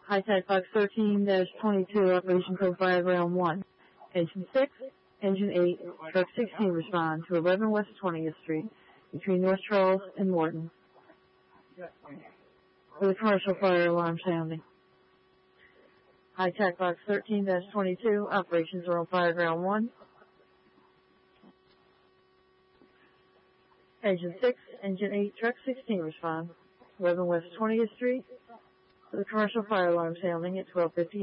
High-Tech Box 13-22, Operation Code 5, Round 1. Engine 6, Engine 8, Truck 16 respond to 11 West 20th Street between North Charles and Morton with a commercial fire alarm sounding. High-Tech Box 13-22, Operation Zone 5, Round 1. Engine 6, Engine 8, Truck 16 respond. 11 West 20th Street with a commercial fire alarm sounding at 12:50.